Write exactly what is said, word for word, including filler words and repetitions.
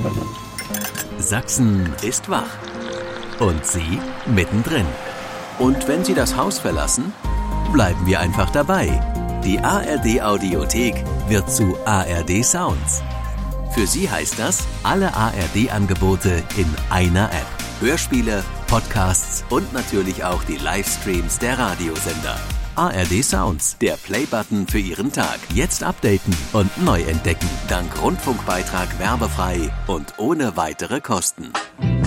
Sachsen ist wach. Und Sie mittendrin. Und wenn Sie das Haus verlassen, bleiben wir einfach dabei. Die A R D-Audiothek wird zu A R D Sounds. Für Sie heißt das, alle A R D-Angebote in einer App. Hörspiele, Podcasts und natürlich auch die Livestreams der Radiosender. A R D Sounds, der Playbutton für Ihren Tag. Jetzt updaten und neu entdecken. Dank Rundfunkbeitrag werbefrei und ohne weitere Kosten.